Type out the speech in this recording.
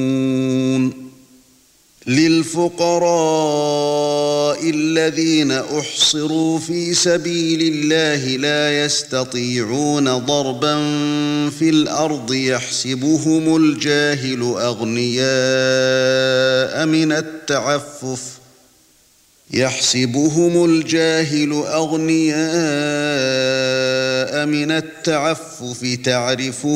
للفقراء الذين أحصروا في سبيل الله لا يستطيعون ضربا في الأرض يحسبهم الجاهل أغنياء من التعفف تعرفون